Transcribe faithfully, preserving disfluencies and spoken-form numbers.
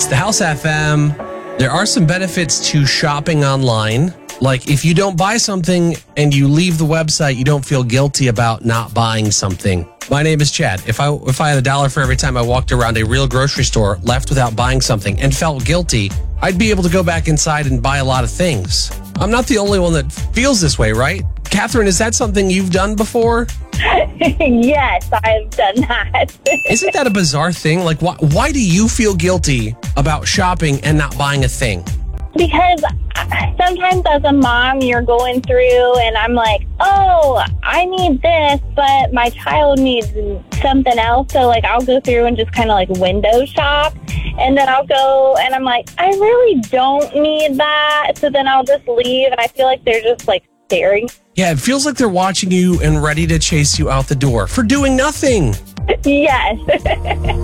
It's the House F M. There are some benefits to shopping online. Like if you don't buy something and you leave the website, you don't feel guilty about not buying something. My name is Chad. If I if I had a dollar for every time I walked around a real grocery store, left without buying something, and felt guilty, I'd be able to go back inside and buy a lot of things. I'm not the only one that feels this way, right? Catherine, is that something you've done before? Yes, I've done that. Isn't that a bizarre thing? Like, why, why do you feel guilty about shopping and not buying a thing? Because sometimes as a mom, you're going through and I'm like, oh, I need this, but my child needs something else. So, like, I'll go through and just kind of, like, window shop. And then I'll go and I'm like, I really don't need that. So then I'll just leave and I feel like they're just, like, staring. Yeah, it feels like they're watching you and ready to chase you out the door for doing nothing. Yes.